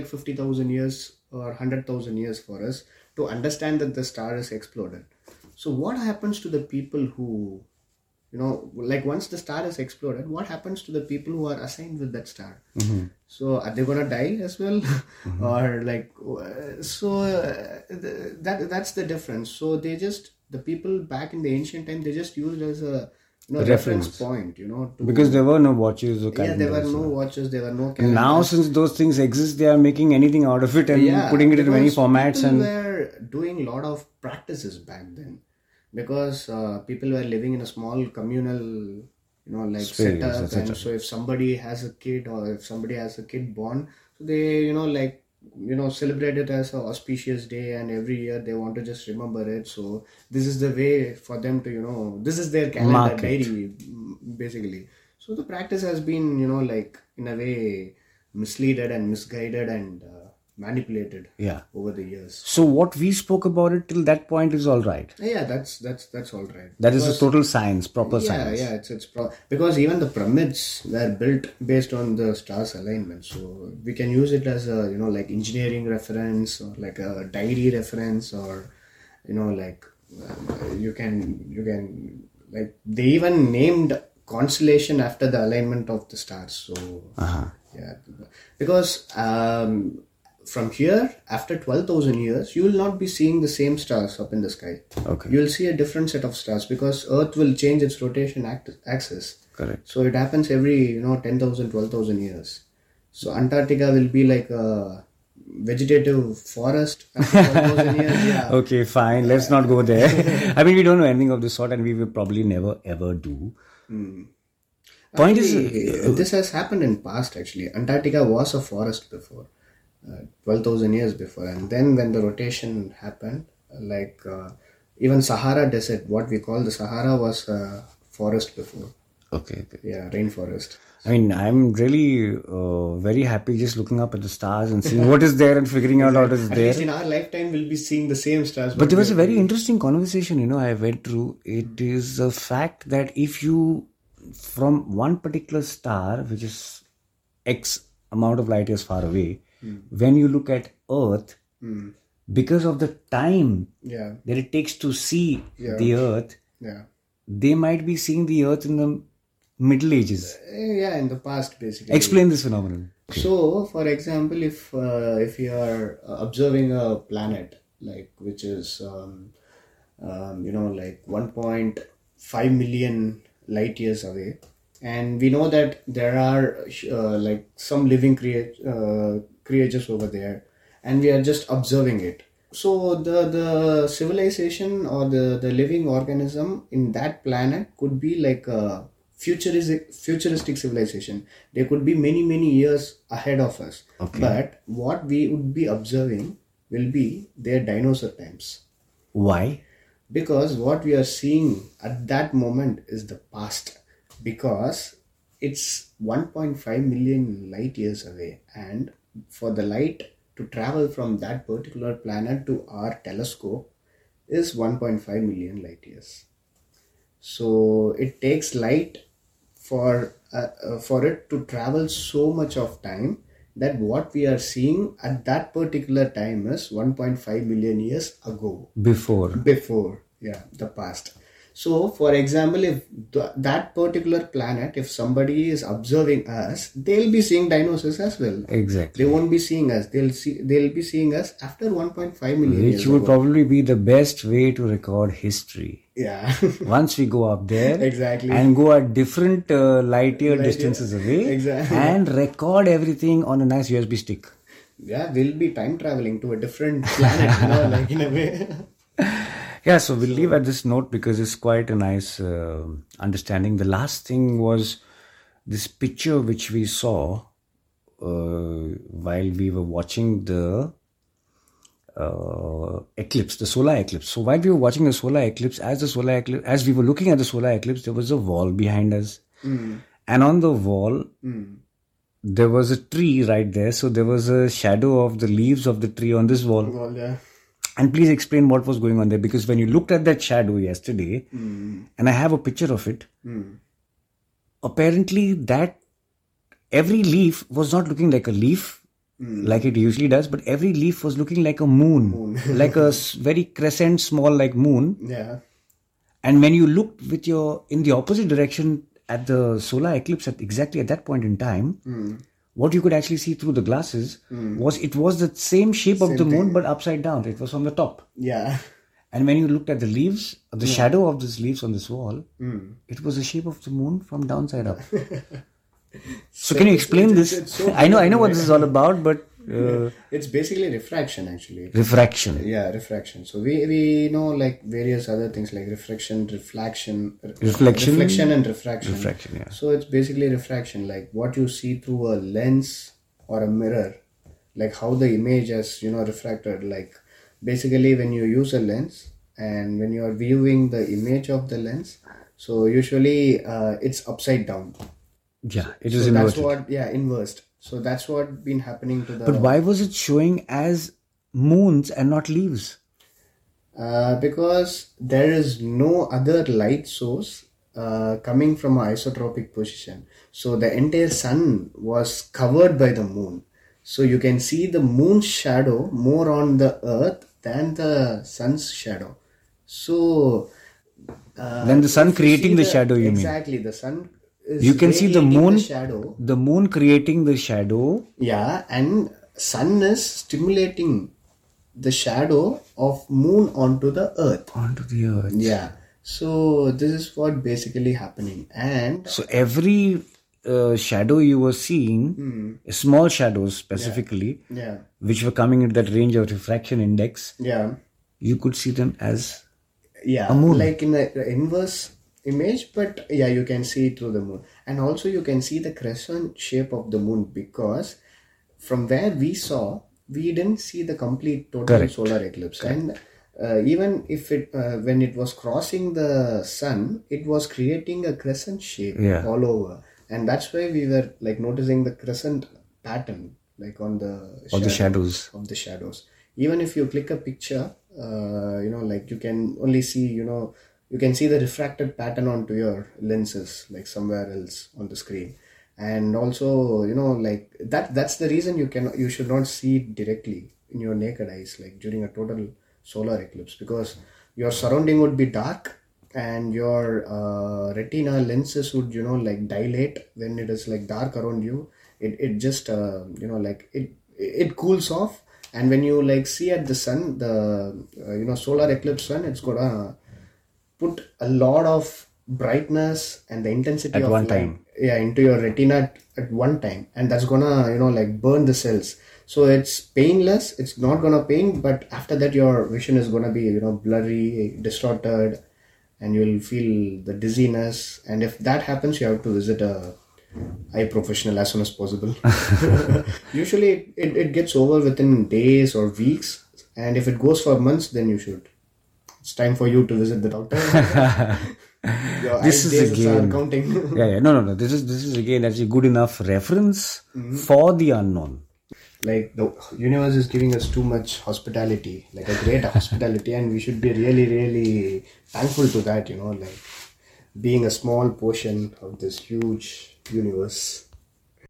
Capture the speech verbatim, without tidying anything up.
fifty thousand years or one hundred thousand years for us to understand that the star is exploded. So what happens to the people who, you know, like once the star is exploded, what happens to the people who are assigned with that star? Mm-hmm. So are they gonna die as well? Mm-hmm. Or like, so uh, that that's the difference. So they just, the people back in the ancient time, they just used as a, you know, reference. reference point, you know, to, because there were no watches or calendars. Yeah, there were no watches, there were no calendars. Now, since those things exist, they are making anything out of it and yeah, putting it in many formats. People and were doing a lot of practices back then, because uh, people were living in a small communal, you know, like Space, setup. And so if somebody has a kid, or if somebody has a kid born, so they, you know, like, you know, celebrate it as an auspicious day, and every year they want to just remember it. So this is the way for them to, you know, this is their calendar Market. diary, basically. So the practice has been, you know, like in a way misleaded and misguided and uh, manipulated yeah. over the years. So what we spoke about it till that point is all right. Yeah, that's that's that's all right. That because, is a total science, proper yeah, science. Yeah, yeah, it's it's pro- because even the pyramids were built based on the stars alignment. So we can use it as a, you know, like engineering reference, or like a diary reference, or, you know, like uh, you can you can like they even named constellation after the alignment of the stars. So uh-huh. yeah, because um from here, after twelve thousand years, you will not be seeing the same stars up in the sky. Okay. You will see a different set of stars, because Earth will change its rotation act- axis. Correct. So it happens every, you know, ten thousand, twelve thousand years. So Antarctica will be like a vegetative forest after twelve thousand years. Yeah. Okay, fine. Let's not go there. I mean, we don't know anything of this sort, and we will probably never ever do. Hmm. Point actually, is, uh, this has happened in past. Actually, Antarctica was a forest before. Uh, twelve thousand years before, and then when the rotation happened, like uh, even Sahara Desert, what we call the Sahara, was a forest before. Okay, okay. Yeah, rainforest. I mean, I'm really uh, very happy just looking up at the stars and seeing what is there and figuring out what is At there. least in our lifetime, we'll be seeing the same stars. But there was a very interesting conversation, you know, I went through. It is a fact that if you, from one particular star, which is X amount of light years far away, Mm. when you look at Earth, mm. because of the time yeah. that it takes to see yeah. the Earth, yeah. they might be seeing the Earth in the Middle Ages. Uh, yeah, in the past, basically. Explain this phenomenon. Okay. So, for example, if uh, if you are observing a planet, like which is, um, um, you know, like one point five million light years away, and we know that there are uh, like some living crea- uh, creatures over there, and we are just observing it. So the the civilization or the, the living organism in that planet could be like a futuristic futuristic civilization. They could be many many years ahead of us. Okay. But what we would be observing will be their dinosaur times. Why? Because what we are seeing at that moment is the past. Because it's one point five million light years away, and for the light to travel from that particular planet to our telescope is one point five million light years. So it takes light for uh, uh, for it to travel so much of time that what we are seeing at that particular time is one point five million years ago. Before. Before, yeah, the past. So, for example, if th- that particular planet, if somebody is observing us, they'll be seeing dinosaurs as well. Exactly. They won't be seeing us. They'll see. They'll be seeing us after one point five million Which years would ago. probably be the best way to record history. Yeah. Once we go up there. Exactly. And go at different uh, light year Light distances year. away. Exactly. And record everything on a nice U S B stick. Yeah, we'll be time traveling to a different planet, you know, like in a way. Yeah, so we'll leave at this note because it's quite a nice uh, understanding. The last thing was this picture which we saw uh, while we were watching the uh, eclipse, the solar eclipse. So while we were watching the solar eclipse, as the solar eclipse, as we were looking at the solar eclipse, there was a wall behind us, mm. and on the wall mm. there was a tree right there. So there was a shadow of the leaves of the tree on this wall. Well, yeah. And please explain what was going on there, because when you looked at that shadow yesterday, mm. and I have a picture of it, mm. apparently that every leaf was not looking like a leaf. like it usually does, but every leaf was looking like a moon, Moon. like a s- very crescent, small, like moon. Yeah. And when you looked with your in the opposite direction at the solar eclipse at exactly at that point in time, what you could actually see through the glasses was it was the same shape of Same the moon, thing. but upside down. It was from the top. Yeah. And when you looked at the leaves, the shadow of these leaves on this wall, it was the shape of the moon from downside up. So can you explain it's- this? it's so I know, I know what beautiful, this is all about, but uh, It's basically refraction, actually. refraction. Yeah, refraction. So we we know like various other things like refraction, reflection, re- Reflection? reflection, and refraction. Refraction, yeah. So it's basically refraction, like what you see through a lens or a mirror, like how the image is, you know, refracted. Like basically when you use a lens and when you are viewing the image of the lens, so usually uh, it's upside down. Yeah, it is So that's inverted. what, yeah, inversed. So that's what been happening to the. But why was it showing as moons and not leaves? Uh, because there is no other light source uh, coming from an isotropic position. So the entire sun was covered by the moon. So you can see the moon's shadow more on the earth than the sun's shadow. So uh, Then the sun if you creating see the shadow, you mean? Exactly, the sun is You can see the radiating moon, shadow. the moon creating the shadow. Yeah, and sun is stimulating the shadow of moon onto the earth. Onto the earth. Yeah. So this is what basically happening. And So every uh, shadow you were seeing, small shadows specifically, yeah, which were coming in that range of refraction index, yeah, you could see them as yeah, moon. like in the inverse image, but yeah, you can see it through the moon. And also you can see the crescent shape of the moon, because from where we saw, we didn't see the complete total Correct. solar eclipse. And uh, even if it uh, when it was crossing the sun, it was creating a crescent shape Yeah. all over. And that's why we were like noticing the crescent pattern like on the Of the shadow- shadows. of the shadows. Even if you click a picture, uh, you know, like you can only see, you know, you can see the refracted pattern onto your lenses, like somewhere else on the screen. And also, you know, like that, that's the reason you can, you should not see it directly in your naked eyes, like during a total solar eclipse, because your surrounding would be dark and your uh, retina lenses would, you know, like dilate when it is like dark around you. It, it just, uh, you know, like it, it cools off. And when you like see at the sun, the, uh, you know, solar eclipse sun, it's gonna put a lot of brightness and the intensity At of one light, time. yeah, into your retina at, at one time, and that's gonna, you know, like burn the cells. So it's painless, it's not gonna pain, but after that your vision is gonna be, you know, blurry, distorted, and you'll feel the dizziness. And if that happens, you have to visit a eye professional as soon as possible. Usually it, it, it gets over within days or weeks, and if it goes for months, then you should, it's time for you to visit the doctor. Your This eye is days are again- counting. yeah, yeah, no, no, no. This is this is again actually good enough reference for the unknown. Like the universe is giving us too much hospitality, like a great hospitality, and we should be really, really thankful to that, you know, like being a small portion of this huge universe.